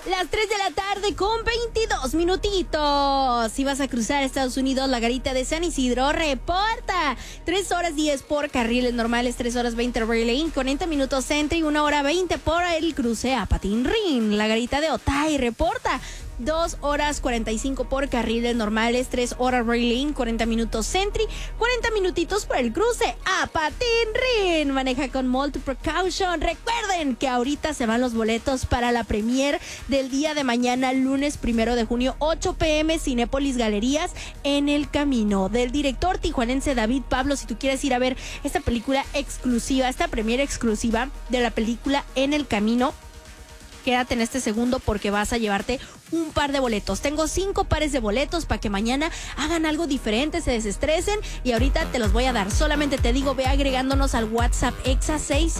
Las 3 de la tarde con 22 minutitos. Si vas a cruzar Estados Unidos, la garita de San Isidro reporta 3 horas 10 por carriles normales, 3 horas 20 Rail Lane, 40 minutos Entry, 1 hora 20 por el cruce a Patín Rin. La garita de Otay reporta 2 horas 45 por carriles normales, 3 horas Rail Lane, 40 minutos Entry, 40 minutitos por el cruce a Patín Rin. Maneja con multiple precaution. Recuerden que ahorita se van los boletos para la premier del día de mañana, lunes 1 de junio, 8 p.m. Cinépolis Galerías, En el Camino, del director tijuanense David Pablo. Si tú quieres ir a ver esta película exclusiva, esta premier exclusiva de la película En el Camino, quédate en este segundo porque vas a llevarte un par de boletos. Tengo 5 pares de boletos para que mañana hagan algo diferente, se desestresen, y ahorita te los voy a dar. Solamente te digo, ve agregándonos al WhatsApp EXA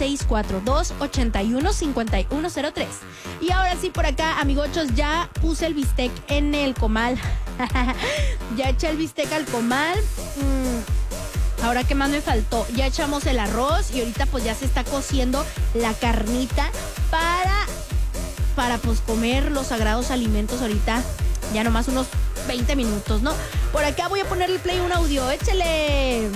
6642815103. Y ahora sí, por acá, amigochos, ya puse el bistec en el comal. Ya eché el bistec al comal. Ahora, ¿qué más me faltó? Ya echamos el arroz y ahorita pues ya se está cociendo la carnita para pues comer los sagrados alimentos ahorita, ya nomás unos 20 minutos, ¿no? Por acá voy a ponerle play un audio, échale.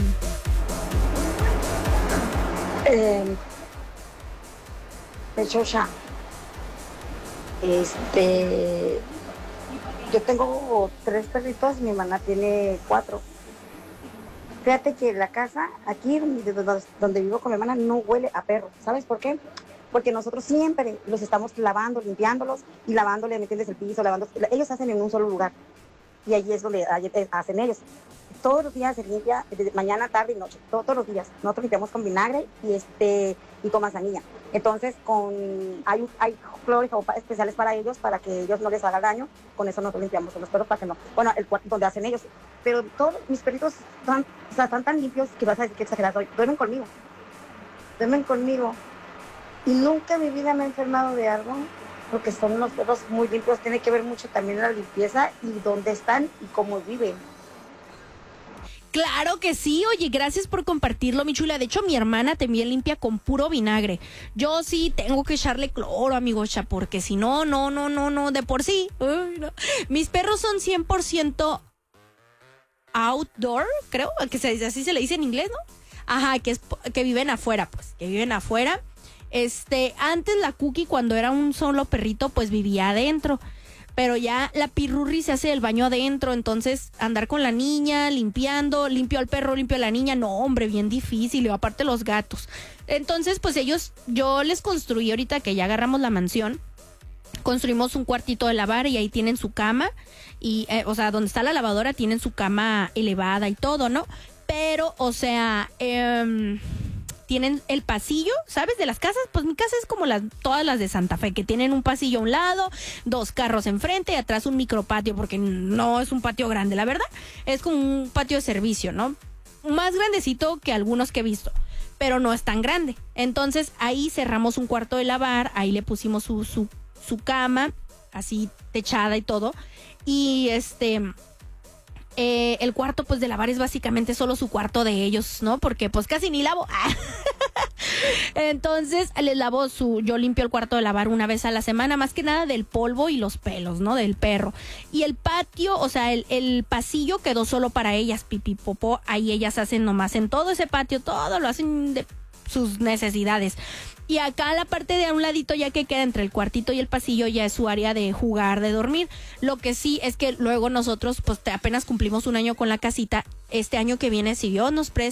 Pechocha, yo tengo 3 perritos, mi hermana tiene 4. Fíjate que la casa, aquí donde vivo con mi hermana, no huele a perro. ¿Sabes por qué? Porque nosotros siempre los estamos lavando, limpiándolos y lavándole, ¿me entiendes? El piso, lavando. Ellos hacen en un solo lugar y allí es donde hacen ellos. Todos los días se limpia, desde mañana, tarde y noche, todos los días. Nosotros limpiamos con vinagre y con manzanilla. Entonces, hay cloro y jabón especiales para ellos, para que ellos no les haga daño. Con eso nosotros limpiamos a los perros para que no. Bueno, el cuarto donde hacen ellos. Pero todos mis perritos están tan limpios que vas a decir que exagerado. Duermen conmigo. Y nunca en mi vida me he enfermado de algo, porque son unos perros muy limpios. Tiene que ver mucho también la limpieza y dónde están y cómo viven. Claro que sí, oye, gracias por compartirlo, mi chula. De hecho, mi hermana también limpia con puro vinagre. Yo sí tengo que echarle cloro, amigocha, porque si no, de por sí. Uy, no. Mis perros son 100% outdoor, creo, así se le dice en inglés, ¿no? Ajá, que viven afuera, pues, que viven afuera. Antes la Cookie, cuando era un solo perrito, pues vivía adentro. Pero ya la Pirurri se hace el baño adentro, entonces andar con la niña, limpio al perro, limpio a la niña, no, hombre, bien difícil, y aparte los gatos. Entonces, pues yo les construí, ahorita que ya agarramos la mansión, construimos un cuartito de lavar y ahí tienen su cama, y, o sea, donde está la lavadora tienen su cama elevada y todo, ¿no? Pero, o sea, tienen el pasillo, ¿sabes? De las casas, pues mi casa es como todas las de Santa Fe, que tienen un pasillo a un lado, 2 carros enfrente y atrás un micropatio, porque no es un patio grande, la verdad, es como un patio de servicio, ¿no? Más grandecito que algunos que he visto, pero no es tan grande. Entonces ahí cerramos un cuarto de lavar, ahí le pusimos su cama, así techada y todo, y el cuarto pues de lavar es básicamente solo su cuarto de ellos, ¿no? Porque pues casi ni lavo. Entonces les lavo yo limpio el cuarto de lavar una vez a la semana, más que nada del polvo y los pelos, ¿no? Del perro. Y el patio, o sea, el pasillo quedó solo para ellas, pipí, popó, ahí ellas hacen nomás en todo ese patio, todo lo hacen de sus necesidades. Y acá la parte de a un ladito, ya que queda entre el cuartito y el pasillo, ya es su área de jugar, de dormir. Lo que sí es que luego nosotros pues apenas cumplimos un año con la casita. Este año que viene, si Dios nos presta